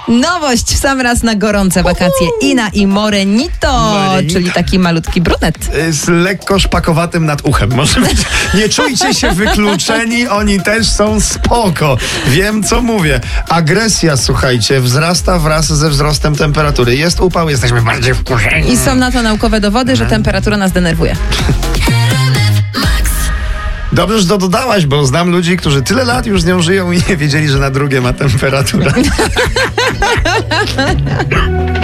Nowość w sam raz na gorące wakacje. Ina i Morenito, czyli taki malutki brunet. Z lekko szpakowatym nad uchem. Może być. Nie czujcie się wykluczeni, oni też są spoko. Wiem, co mówię. Agresja, słuchajcie, wzrasta wraz ze wzrostem temperatury. Jest upał, jesteśmy bardziej wkurzeni. I są na to naukowe dowody, że temperatura nas denerwuje. Dobrze, że to dodałaś, bo znam ludzi, którzy tyle lat już z nią żyją i nie wiedzieli, że na drugie ma temperaturę.